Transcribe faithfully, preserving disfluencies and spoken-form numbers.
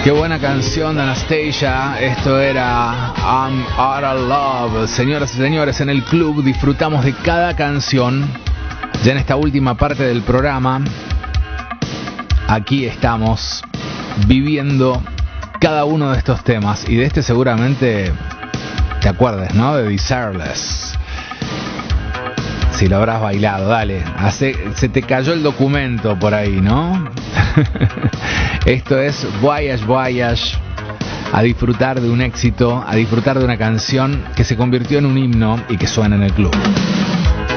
Qué buena canción de Anastasia. Esto era I'm Out of Love. Señoras y señores, en el club disfrutamos de cada canción. Ya en esta última parte del programa, aquí estamos viviendo cada uno de estos temas. Y de este seguramente te acuerdas, ¿no? De Desireless. Si lo habrás bailado, dale. Hace, se te cayó el documento por ahí, ¿no? Esto es Voyage Voyage. A disfrutar de un éxito, a disfrutar de una canción que se convirtió en un himno y que suena en el club.